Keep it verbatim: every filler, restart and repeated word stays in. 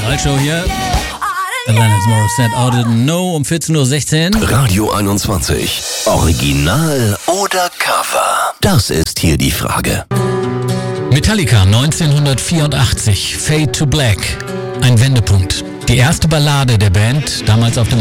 Show hier. Alanis Morissette, I Didn't Know um vierzehn Uhr sechzehn. Radio einundzwanzig. Original oder Cover? Das ist hier die Frage. Metallica neunzehnhundertvierundachtzig, Fade to Black. Ein Wendepunkt. Die erste Ballade der Band, damals auf dem